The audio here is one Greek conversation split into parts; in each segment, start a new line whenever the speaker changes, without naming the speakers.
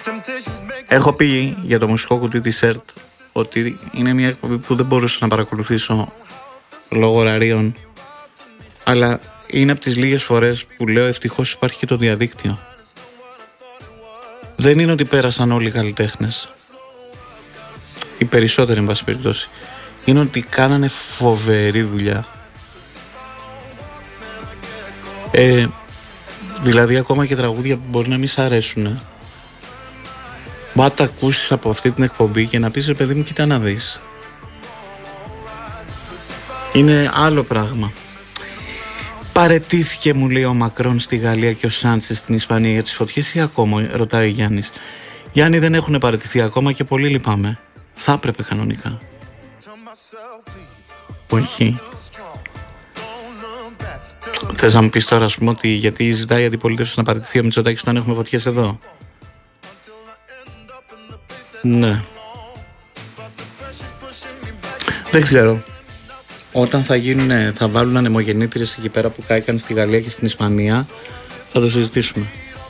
Έχω πει για το μουσικό κουτί της ΕΡΤ ότι είναι μια εκπομπή που δεν μπορούσα να παρακολουθήσω λόγω ωραρίων, αλλά είναι από τις λίγες φορές που λέω ευτυχώς υπάρχει και το διαδίκτυο. Δεν είναι ότι πέρασαν όλοι οι καλλιτέχνες, οι περισσότεροι εν πάση περιπτώσει. Είναι ότι κάνανε φοβερή δουλειά. Δηλαδή ακόμα και τραγούδια που μπορεί να μην σ' αρέσουν, μπα τα ακούσεις από αυτή την εκπομπή και να πεις ρε παιδί μου, κοίτα να δεις. Είναι άλλο πράγμα. Παραιτήθηκε, μου λέει ο Μακρόν στη Γαλλία και ο Σάντσες στην Ισπανία για τις φωτιές ή ακόμα, ρωτάει ο Γιάννης. Γιάννη, δεν έχουν παραιτηθεί ακόμα και πολύ λυπάμαι. Θα έπρεπε κανονικά. Όχι. Θες να μου πεις τώρα, ας πούμε, ότι γιατί ζητάει η αντιπολίτευση να παραιτηθεί ο Μητσοτάκης όταν έχουμε φωτιές εδώ? Ναι. Δεν ξέρω. Όταν θα βάλουν ανεμογεννήτριες εκεί πέρα που κάηκαν στη Γαλλία και στην Ισπανία, θα το συζητήσουμε.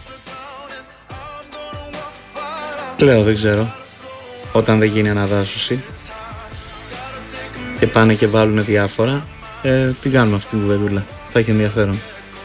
Λέω, δεν ξέρω. Όταν δεν γίνει αναδάσωση και πάνε και βάλουν διάφορα, την κάνουμε αυτή την κουβεντούλα. Θα έχει ενδιαφέρον.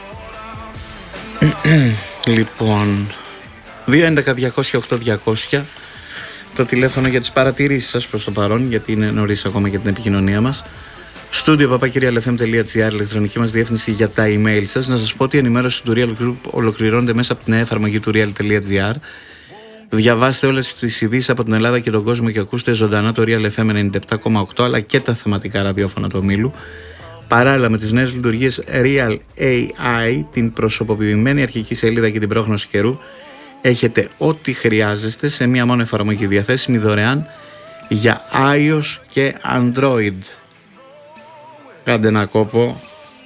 Λοιπόν, 2.11.200.8.200 το τηλέφωνο για τις παρατηρήσεις σας προς το παρόν, γιατί είναι νωρίς ακόμα για την επικοινωνία μας. studio@realfm.gr, ηλεκτρονική μας διεύθυνση για τα email σας. Να σας πω ότι η ενημέρωση του Real Group ολοκληρώνεται μέσα από την νέα εφαρμογή του real.gr. Διαβάστε όλες τις ειδήσεις από την Ελλάδα και τον κόσμο και ακούστε ζωντανά το Real FM 97,8 αλλά και τα θεματικά ραδιόφωνα του ομίλου. Παράλληλα με τις νέες λειτουργίες Real AI, την προσωποποιημένη αρχική σελίδα και την πρόγνωση καιρού, έχετε ό,τι χρειάζεστε σε μία μόνο εφαρμογή, διαθέσιμη δωρεάν για iOS και Android. Κάντε ένα κόπο.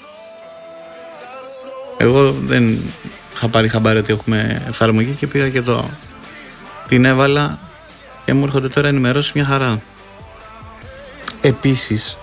Εγώ δεν είχα πάρει χαμπάρι ότι έχουμε εφαρμογή και πήγα και την έβαλα και μου έρχονται τώρα ενημερώσεις μια χαρά. Επίσης,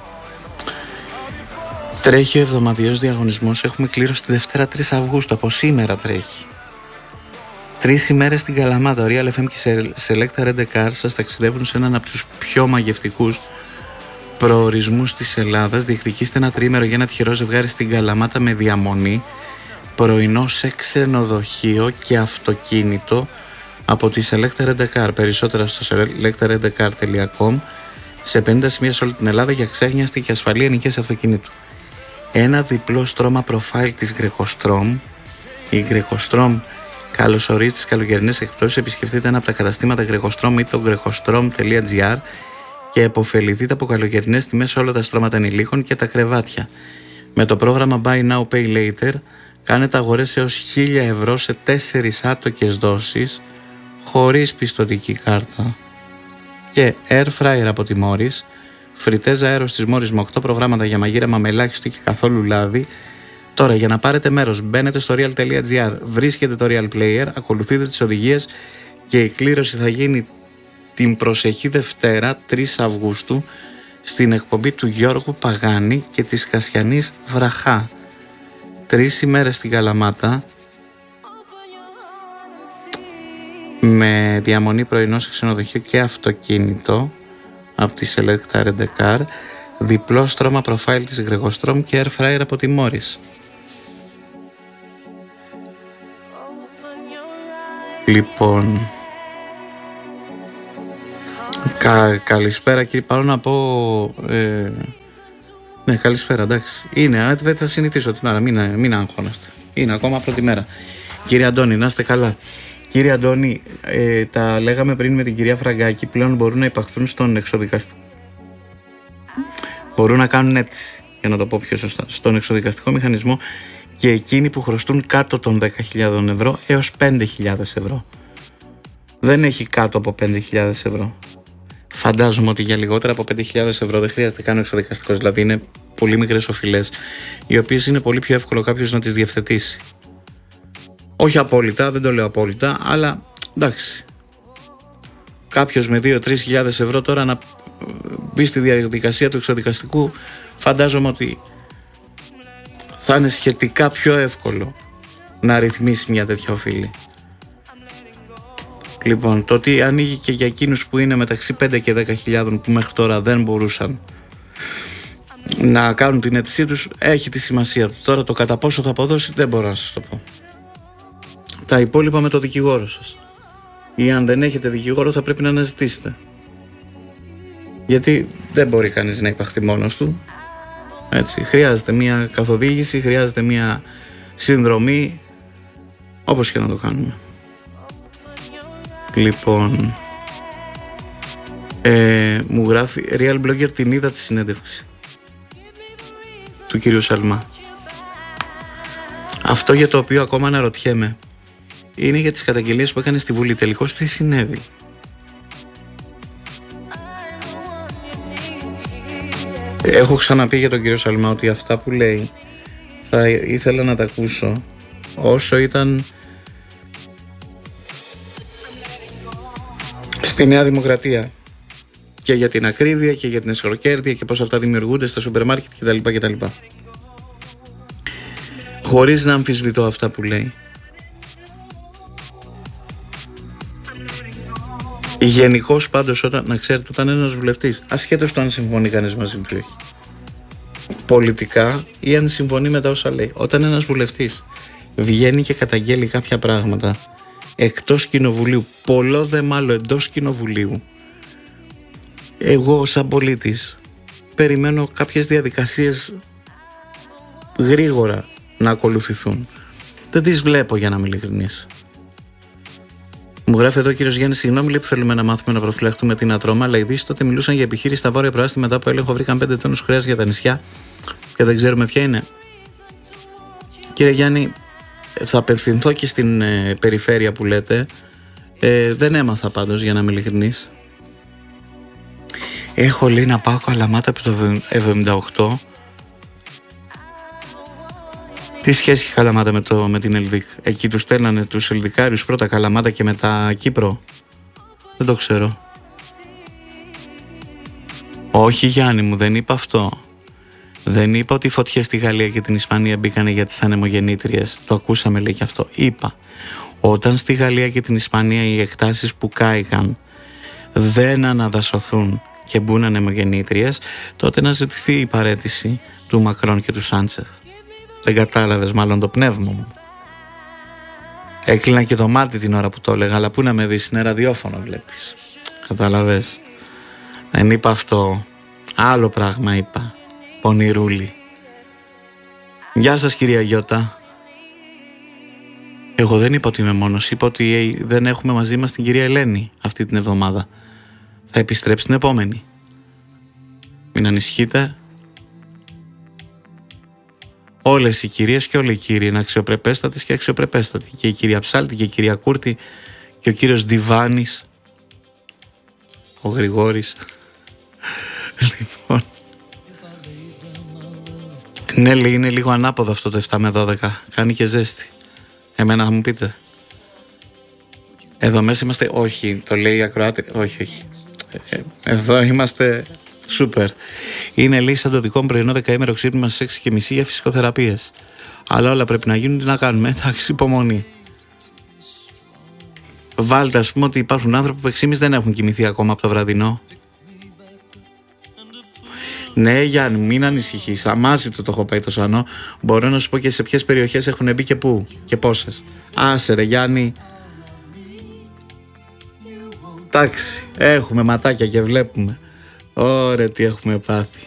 τρέχει ο εβδομαδιαίος διαγωνισμός. Έχουμε κλήρωση τη Δευτέρα 3 Αυγούστου. Από σήμερα τρέχει. 3 ημέρες στην Καλαμάτα. Ο Real FM και Selecta Rent a Car σας ταξιδεύουν σε έναν από τους πιο μαγευτικούς προορισμούς της Ελλάδας. Διεκδικήστε ένα τριήμερο για ένα τυχερό ζευγάρι στην Καλαμάτα με διαμονή, πρωινό σε ξενοδοχείο και αυτοκίνητο από τη Selecta Rent a Car. Περισσότερα στο selectarentcar.com, σε 50 σημεία σε όλη την Ελλάδα για ξέχνιαστη και ασφαλή ενοικίαση αυτοκινήτου. Ένα διπλό στρώμα προφάιλ της Greco-Strom. Η Greco-Strom καλωσορίζει τις καλοκαιρινές εκπτώσεις. Επισκεφτείτε ένα από τα καταστήματα Greco-Strom ή το greco-strom.gr και επωφεληθείτε από καλοκαιρινές τιμές σε όλα τα στρώματα ενηλίκων και τα κρεβάτια. Με το πρόγραμμα Buy Now Pay Later κάνετε αγορές έως 1.000 ευρώ σε 4 άτοκες δόσεις χωρίς πιστωτική κάρτα. Και Air Fryer από τη Morris, φριτέζα αέρος της Morris με 8 προγράμματα για μαγείρεμα με ελάχιστο και καθόλου λάδι. Τώρα, για να πάρετε μέρος, μπαίνετε στο real.gr, βρίσκετε το Real Player, ακολουθείτε τις οδηγίες και η κλήρωση θα γίνει την προσεχή Δευτέρα 3 Αυγούστου στην εκπομπή του Γιώργου Παγάνη και της Κασιανής Βραχά. 3 ημέρες στην Καλαμάτα με διαμονή πρωινό σε ξενοδοχείο και αυτοκίνητο από τη Selecta Rent a Car, διπλό στρώμα προφάιλ της Greco-Strom και Air Fryer από τη Morris. Λοιπόν, καλησπέρα κύριε, παρό να πω ναι, καλησπέρα, εντάξει. Είναι, θα συνηθίσω την ώρα, μην αγχώνεστε. Είναι ακόμα πρώτη μέρα. Κύριε Αντώνη, να είστε καλά. Κύριε Αντώνη, τα λέγαμε πριν με την κυρία Φραγκάκη, πλέον μπορούν να υπαχθούν στον εξοδικαστικό. Μπορούν να κάνουν αίτηση, για να το πω πιο σωστά, στον εξοδικαστικό μηχανισμό και εκείνοι που χρωστούν κάτω των 10.000 ευρώ έως 5.000 ευρώ. Δεν έχει κάτω από 5.000 ευρώ. Φαντάζομαι ότι για λιγότερα από 5.000 ευρώ δεν χρειάζεται καν ο εξοδικαστικός, δηλαδή είναι πολύ μικρές οφειλές, οι οποίες είναι πολύ πιο εύκολο κάποιος να τις διευθετήσει. Όχι απόλυτα, δεν το λέω απόλυτα, αλλά εντάξει. Κάποιος με 2-3.000 ευρώ τώρα να μπει στη διαδικασία του εξοδικαστικού, φαντάζομαι ότι θα είναι σχετικά πιο εύκολο να ρυθμίσει μια τέτοια οφείλη. Λοιπόν, το ότι ανοίγει και για εκείνους που είναι μεταξύ 5 και 10.000 που μέχρι τώρα δεν μπορούσαν να κάνουν την αίτησή τους, έχει τη σημασία του. Τώρα το κατά πόσο θα αποδώσει δεν μπορώ να σας το πω. Τα υπόλοιπα με το δικηγόρο σας. Ή αν δεν έχετε δικηγόρο θα πρέπει να αναζητήσετε. Γιατί δεν μπορεί κανείς να υπαχθεί μόνος του. Έτσι, χρειάζεται μια καθοδήγηση, χρειάζεται μια συνδρομή, όπως και να το κάνουμε. Λοιπόν, μου γράφει Real Blogger, την είδα τη συνέντευξη του κυρίου Σαλμά. Αυτό για το οποίο ακόμα αναρωτιέμαι είναι για τις καταγγελίες που έκανε στη Βουλή. Τελικώς τι συνέβη? Έχω ξαναπεί για τον κύριο Σαλμά ότι αυτά που λέει θα ήθελα να τα ακούσω όσο ήταν στη Νέα Δημοκρατία, και για την ακρίβεια και για την εσχροκέρδεια και πώς αυτά δημιουργούνται στα σούπερ μάρκετ κτλ. Χωρίς να αμφισβητώ αυτά που λέει. Γενικώς πάντως, να ξέρετε, όταν ένας βουλευτής, ασχέτως το αν συμφωνεί κανείς μαζί του έχει, πολιτικά, ή αν συμφωνεί με τα όσα λέει, όταν ένας βουλευτής βγαίνει και καταγγέλει κάποια πράγματα εκτός κοινοβουλίου, πολλό δε μάλλον εντός κοινοβουλίου, εγώ σαν πολίτης περιμένω κάποιες διαδικασίες γρήγορα να ακολουθηθούν. Δεν τις βλέπω, για να είμαι ειλικρινής. Μου γράφει εδώ ο κύριος Γιάννης, συγγνώμη, λέει, που θέλουμε να μάθουμε να προφυλαχτούμε την ατρώμα, αλλά οι ειδήσεις τότε μιλούσαν για επιχείρηση στα Βόρεια Προάστη. Μετά από έλεγχο βρήκαν 5 τόνους κρέας για τα νησιά και δεν ξέρουμε ποια είναι. Κύριε Γιάννη, θα απευθυνθώ και στην περιφέρεια που λέτε. Δεν έμαθα πάντως, για να είμαι ειλικρινής. Έχω, λέει, να πάω Καλαμάτα από το 78. Τι σχέση έχει Καλαμάτα με την Ελδίκ? Εκεί τους στέλνανε τους Ελδικάριους πρώτα Καλαμάτα και μετά Κύπρο? Δεν το ξέρω. Όχι, Γιάννη μου, δεν είπα αυτό. Δεν είπα ότι οι φωτιές στη Γαλλία και την Ισπανία μπήκανε για τις ανεμογεννήτριες. Το ακούσαμε, λέει, και αυτό. Είπα, όταν στη Γαλλία και την Ισπανία οι εκτάσεις που κάηκαν δεν αναδασωθούν και μπουν ανεμογεννήτριες, τότε να ζητηθεί η παραίτηση του Μακρόν και του Σάντσεφ. Δεν κατάλαβες μάλλον το πνεύμα μου? Έκλεινα και το μάτι την ώρα που το έλεγα, αλλά πού να με δεις, είναι ραδιόφωνο, βλέπεις. Κατάλαβες? Δεν είπα αυτό. Άλλο πράγμα είπα. Πονηρούλη. Γεια σας, κυρία Γιώτα. Εγώ δεν είπα ότι είμαι μόνος. Είπα ότι δεν έχουμε μαζί μας την κυρία Ελένη αυτή την εβδομάδα. Θα επιστρέψει την επόμενη. Μην ανησυχείτε. Όλες οι κυρίες και όλοι οι κύριοι είναι αξιοπρεπέστατες και αξιοπρεπέστατοι. Και η κυρία Ψάλτη και η κυρία Κούρτη και ο κύριος Διβάνης, ο Γρηγόρης. Λοιπόν, ναι, λέει, είναι λίγο ανάποδο αυτό το 7 με 12. Κάνει και ζέστη. Εμένα θα μου πείτε. Εδώ μέσα είμαστε, όχι, το λέει η ακροάτη, όχι. Εδώ είμαστε σούπερ. Είναι, λέει, σαν το δικό μου πρωινό 10ημερο ξύπνημα στις 6:30 για φυσικοθεραπείες. Αλλά όλα πρέπει να γίνουν, τι να κάνουμε, εντάξει, υπομονή. Βάλτε, ας πούμε, ότι υπάρχουν άνθρωποι που 6:30 δεν έχουν κοιμηθεί ακόμα από το βραδινό. Ναι, Γιάννη, μην ανησυχείς. Αμάζητο το έχω πάει το σανό. Μπορώ να σου πω και σε ποιες περιοχές έχουν μπει και πού και πόσες. Άσε ρε Γιάννη. Εντάξει, έχουμε ματάκια και βλέπουμε. Ωραία, τι έχουμε πάθει.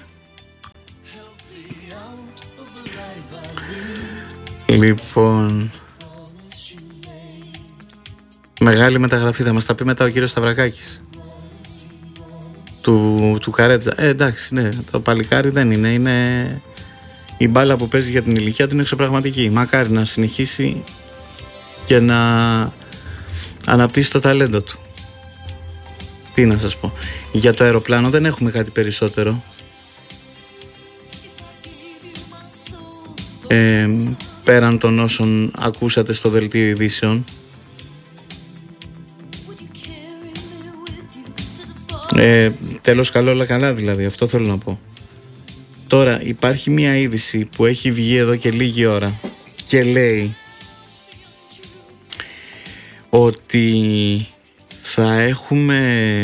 Λοιπόν, μεγάλη μεταγραφή, θα μας τα πει μετά ο κύριος Σταυρακάκης του Καρέτζα. Εντάξει, ναι, το παλικάρι δεν είναι. Είναι η μπάλα που παίζει για την ηλικία του, είναι εξωπραγματική. Μακάρι να συνεχίσει και να αναπτύσσει το ταλέντο του. Τι να σας πω. Για το αεροπλάνο δεν έχουμε κάτι περισσότερο. Πέραν των όσων ακούσατε στο δελτίο ειδήσεων. Τέλος καλό, όλα καλά, δηλαδή, αυτό θέλω να πω. Τώρα υπάρχει μια είδηση που έχει βγει εδώ και λίγη ώρα και λέει ότι θα έχουμε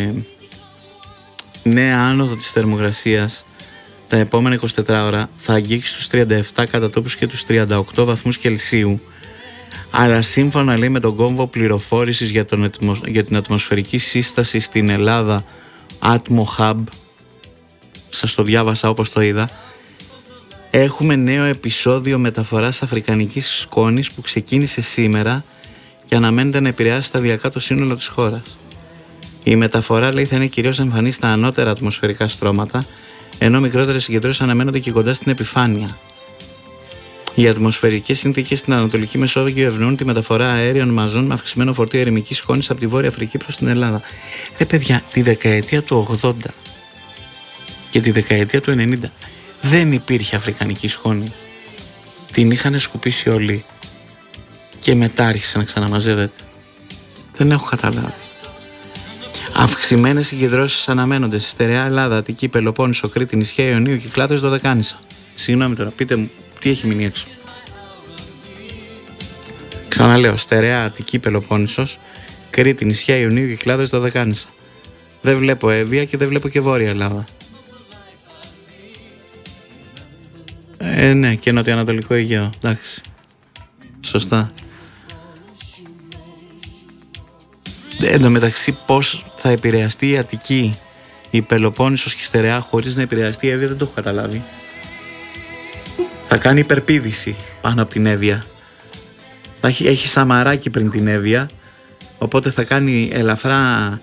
νέα άνοδο της θερμοκρασίας τα επόμενα 24 ώρα. Θα αγγίξει τους 37 κατά τόπους και τους 38 βαθμούς Κελσίου. Αλλά σύμφωνα, λέει, με τον κόμβο πληροφόρησης για την ατμοσφαιρική σύσταση στην Ελλάδα, Atmo Hub, σας το διάβασα όπως το είδα, έχουμε νέο επεισόδιο μεταφοράς αφρικανικής σκόνης που ξεκίνησε σήμερα και αναμένεται να επηρεάσει σταδιακά το σύνολο της χώρας. Η μεταφορά, λέει, θα είναι κυρίως εμφανή στα ανώτερα ατμοσφαιρικά στρώματα, ενώ μικρότερες συγκεντρώσεις αναμένονται και κοντά στην επιφάνεια. Οι ατμοσφαιρικές συνθήκες στην Ανατολική Μεσόγειο ευνοούν τη μεταφορά αέριων μαζών με αυξημένο φορτίο ερημικής σκόνης από τη Βόρεια Αφρική προς την Ελλάδα. Παιδιά, τη δεκαετία του 80 και τη δεκαετία του 90 δεν υπήρχε αφρικανική σκόνη. Την είχαν σκουπίσει όλοι και μετά άρχισε να ξαναμαζεύεται. Δεν έχω καταλάβει. Αυξημένες συγκεντρώσεις αναμένονται στη στερεά Ελλάδα, Αττική, Πελοπόννησο, Κρήτη, νησιά Ιωνίου, Κυκλάδες, Δωδεκάνησα. Συγγνώμη τώρα, πείτε μου τι έχει μείνει έξω. Ξαναλέω, στερεά Αττική, Πελοπόννησος, Κρήτη, νησιά Ιωνίου, Κυκλάδες, Δωδεκάνησα. Δεν βλέπω Εύβοια και δεν βλέπω και Βόρεια Ελλάδα. Ναι, και Νοτιοανατολικό Αιγαίο. Εντάξει. Σωστά. Εν τω μεταξύ, πώς θα επηρεαστεί η Αττική, η Πελοπόννησος και η στερεά χωρίς να επηρεαστεί η Εύβοια, δεν το έχω καταλάβει. Θα κάνει υπερπήδηση πάνω από την Εύβοια. Έχει σαμαράκι πριν την Εύβοια, οπότε θα κάνει ελαφρά,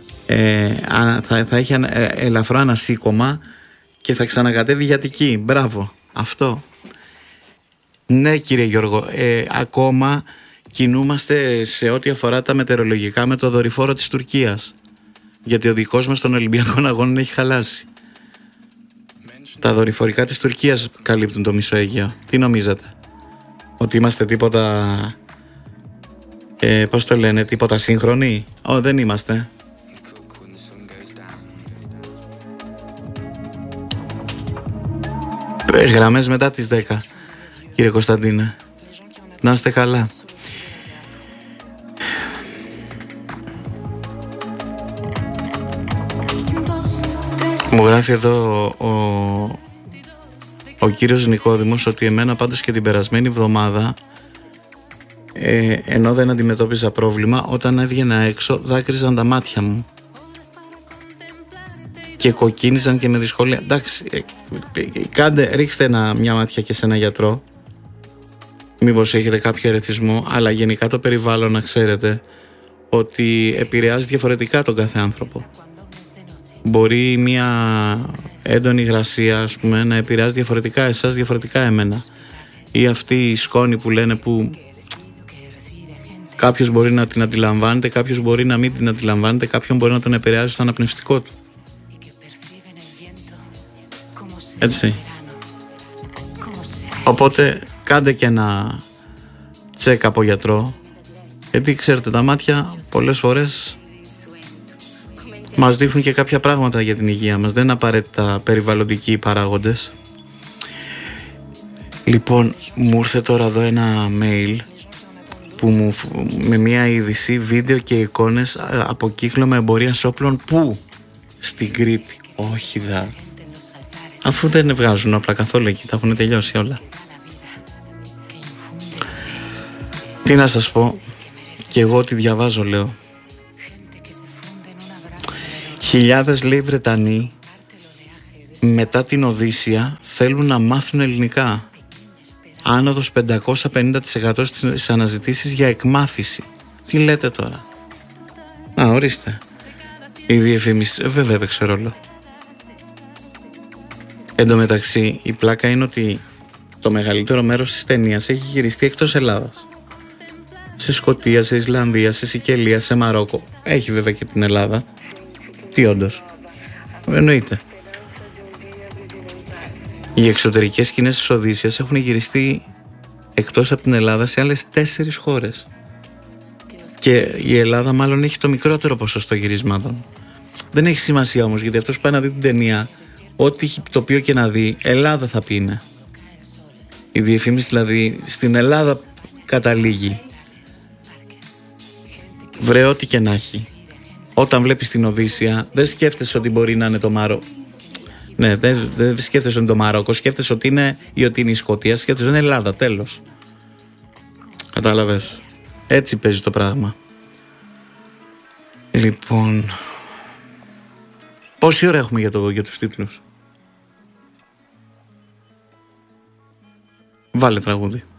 θα έχει ελαφρό ανασήκωμα και θα ξανακατέβει για Αττική. Μπράβο, αυτό. Ναι, κύριε Γιώργο, ακόμα κινούμαστε σε ό,τι αφορά τα μετεωρολογικά με το δορυφόρο της Τουρκίας, γιατί ο δικός μας των Ολυμπιακών Αγώνων έχει χαλάσει. Τα δορυφορικά της Τουρκίας καλύπτουν το μισό Αίγαιο. Τι νομίζετε? Ότι είμαστε τίποτα, πώς το λένε, τίποτα σύγχρονοι? Δεν είμαστε. Γραμμές μετά τις 10, κύριε Κωνσταντίνε. Να είστε καλά. Μου γράφει εδώ ο κύριος Νικόδημος ότι εμένα πάντως και την περασμένη εβδομάδα, ενώ δεν αντιμετώπιζα πρόβλημα, όταν έβγαινα έξω δάκρυζαν τα μάτια μου και κοκκίνιζαν και με δυσκολία. Εντάξει, ρίξτε μια μάτια και σε ένα γιατρό, μήπως έχετε κάποιο ερεθισμό, αλλά γενικά το περιβάλλον, να ξέρετε ότι επηρεάζει διαφορετικά τον κάθε άνθρωπο. Μπορεί μια έντονη υγρασία, ας πούμε, να επηρεάζει διαφορετικά εσάς, διαφορετικά εμένα. Ή αυτή η σκόνη που λένε, που κάποιος μπορεί να την αντιλαμβάνεται, κάποιος μπορεί να μην την αντιλαμβάνεται, κάποιον μπορεί να τον επηρεάζει στο αναπνευστικό του. Έτσι. Οπότε κάντε και ένα τσεκ από γιατρό, γιατί ξέρετε, τα μάτια πολλές φορές μας δείχνουν και κάποια πράγματα για την υγεία μας. Δεν είναι απαραίτητα περιβαλλοντικοί παράγοντες. Λοιπόν, μου ήρθε τώρα εδώ ένα mail που με μια είδηση, βίντεο και εικόνες από κύκλωμα εμπορίας όπλων. Πού? Στην Κρήτη. Όχι δα. Αφού δεν βγάζουν όπλα καθόλου εκεί, τα έχουν τελειώσει όλα. Τι να σας πω, και εγώ ό,τι διαβάζω λέω. Χιλιάδες, λέει, Βρετανοί μετά την Οδύσσια θέλουν να μάθουν ελληνικά. Άνοδος 550% στις αναζητήσεις για εκμάθηση. Τι λέτε τώρα? Ορίστε. Η διαφήμιση βέβαια έπαιξε ρόλο. Εν τω μεταξύ, η πλάκα είναι ότι το μεγαλύτερο μέρος της ταινίας έχει γυριστεί εκτός Ελλάδας. Σε Σκωτία, σε Ισλανδία, σε Σικελία, σε Μαρόκο. Έχει βέβαια και την Ελλάδα. Τι όντως? Εννοείται. Οι εξωτερικές σκηνές της Οδύσσιας έχουν γυριστεί εκτός από την Ελλάδα σε άλλες 4 χώρες. Και η Ελλάδα μάλλον έχει το μικρότερο ποσοστό γυρισμάτων. Δεν έχει σημασία όμως, γιατί αυτός που πάει να δει την ταινία, ό,τι τοπίο και να δει, Ελλάδα θα πει είναι. Η διαφήμιση δηλαδή στην Ελλάδα καταλήγει. Βρε ό,τι και να έχει. Όταν βλέπεις την Οδύσσια, δεν σκέφτεσαι ότι μπορεί να είναι το Μαρόκο. Ναι, δεν σκέφτεσαι ότι είναι το Μαρόκο, σκέφτεσαι ότι είναι η Σκωτία, σκέφτεσαι ότι είναι Ελλάδα, τέλος. Κατάλαβες. Έτσι παίζει το πράγμα. Λοιπόν, πόση ώρα έχουμε για τους τίτλους? Βάλε τραγούδι.